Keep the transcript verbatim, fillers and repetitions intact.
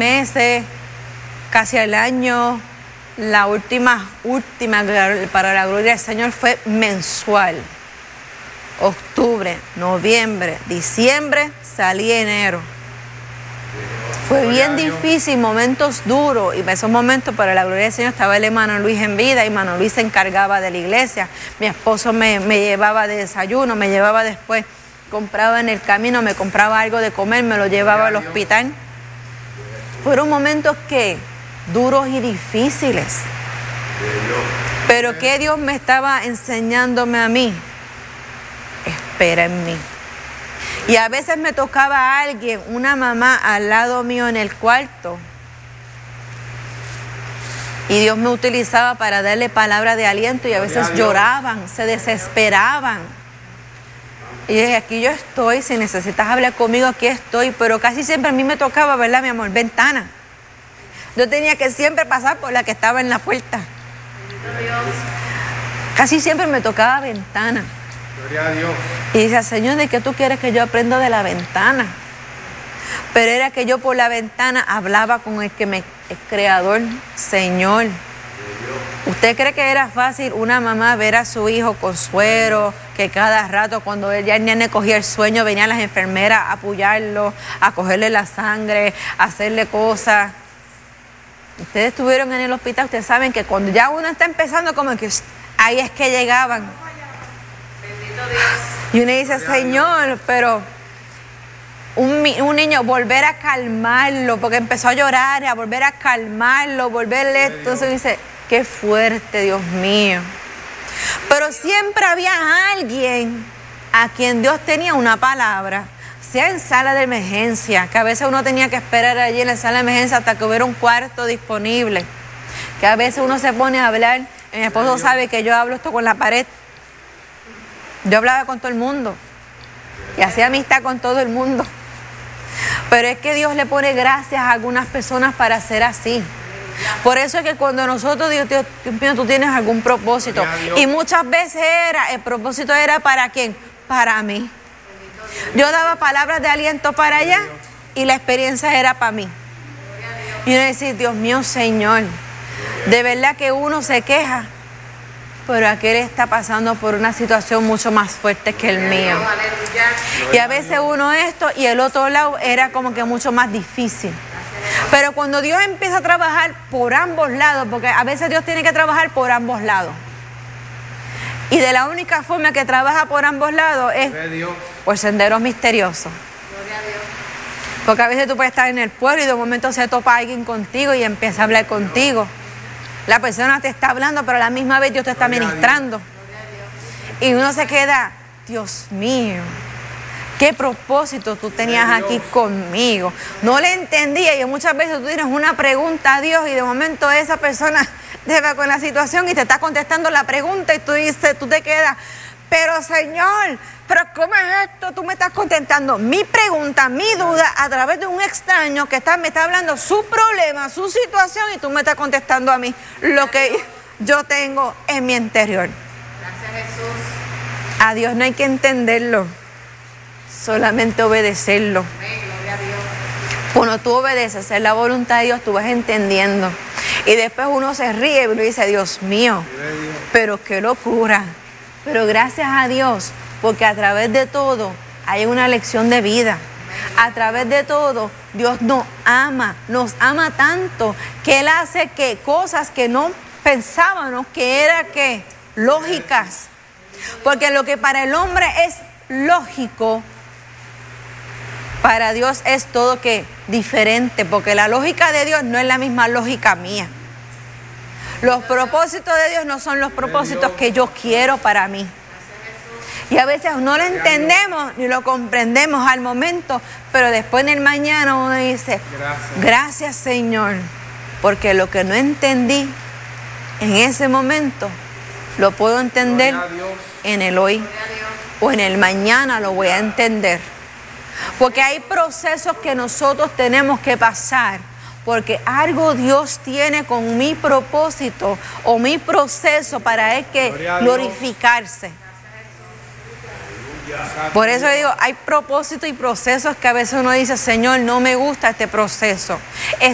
meses, casi al año. La última, última para la gloria del Señor fue mensual. Octubre, noviembre, diciembre, salí enero. Fue bien difícil, momentos duros, y en esos momentos para la gloria del Señor estaba el hermano Luis en vida, y hermano Luis se encargaba de la iglesia. Mi esposo me, me llevaba de desayuno, me llevaba después, compraba en el camino, me compraba algo de comer, me lo llevaba al hospital. Fueron momentos que duros y difíciles, pero que Dios me estaba enseñándome a mí, espera en mí. Y a veces me tocaba a alguien, una mamá al lado mío en el cuarto, y Dios me utilizaba para darle palabra de aliento, y a veces lloraban, se desesperaban. Y dije, aquí yo estoy, si necesitas hablar conmigo, aquí estoy. Pero casi siempre a mí me tocaba, ¿verdad, mi amor? Ventana. Yo tenía que siempre pasar por la que estaba en la puerta. Casi siempre me tocaba ventana. Gloria a Dios. Y dice, Señor, ¿de qué tú quieres que yo aprenda de la ventana? Pero era que yo por la ventana hablaba con el que me, el creador, Señor. ¿Usted cree que era fácil una mamá ver a su hijo con suero, que cada rato cuando ya el nene cogía el sueño venían las enfermeras a apoyarlo, a cogerle la sangre, a hacerle cosas? Ustedes estuvieron en el hospital, ustedes saben que cuando ya uno está empezando, como que ahí es que llegaban. Bendito Dios. Y uno dice, Señor, pero un, un niño, volver a calmarlo, porque empezó a llorar, a volver a calmarlo, volverle, entonces dice, qué fuerte, Dios mío. Pero siempre había alguien a quien Dios tenía una palabra, sea en sala de emergencia, que a veces uno tenía que esperar allí en la sala de emergencia hasta que hubiera un cuarto disponible, que a veces uno se pone a hablar. Mi esposo sabe que yo hablo esto con la pared. Yo hablaba con todo el mundo y hacía amistad con todo el mundo. Pero es que Dios le pone gracias a algunas personas para ser así. Por eso es que cuando nosotros, Dios, Dios, Dios mío, tú tienes algún propósito. Y muchas veces era, el propósito era ¿para quién? Para mí. Yo daba palabras de aliento para allá y la experiencia era para mí. Y uno decía, Dios mío, Señor, de verdad que uno se queja, pero aquel está pasando por una situación mucho más fuerte que el mío. Y a veces uno esto y el otro lado era como que mucho más difícil. Pero cuando Dios empieza a trabajar por ambos lados, porque a veces Dios tiene que trabajar por ambos lados. Y de la única forma que trabaja por ambos lados es por senderos misteriosos. Porque a veces tú puedes estar en el pueblo y de momento se topa alguien contigo y empieza a hablar contigo. La persona te está hablando, pero a la misma vez Dios te está ministrando. Y uno se queda, Dios mío, ¿qué propósito tú tenías aquí conmigo? No le entendía, y muchas veces tú tienes una pregunta a Dios y de momento esa persona te va con la situación y te está contestando la pregunta y tú dices, tú te quedas, pero Señor, pero ¿cómo es esto? Tú me estás contestando mi pregunta, mi duda a través de un extraño que está, me está hablando su problema, su situación, y tú me estás contestando a mí lo que yo tengo en mi interior. Gracias, Jesús. A Dios no hay que entenderlo, solamente obedecerlo. Amén, gloria a Dios. Cuando tú obedeces a la voluntad de Dios, tú vas entendiendo. Y después uno se ríe y uno dice, Dios mío, pero qué locura. Pero gracias a Dios, porque a través de todo hay una lección de vida. A través de todo, Dios nos ama, nos ama tanto que Él hace que cosas que no pensábamos que eran que lógicas. Porque lo que para el hombre es lógico, para Dios es todo que diferente, porque la lógica de Dios no es la misma lógica mía. Los propósitos de Dios no son los propósitos que yo quiero para mí. Y a veces no lo entendemos ni lo comprendemos al momento, pero después en el mañana uno dice, gracias, gracias Señor, porque lo que no entendí en ese momento, lo puedo entender en el hoy o en el mañana lo voy a entender. Porque hay procesos que nosotros tenemos que pasar, porque algo Dios tiene con mi propósito o mi proceso para Él que glorificarse. Por eso digo, hay propósitos y procesos que a veces uno dice, Señor, no me gusta este proceso.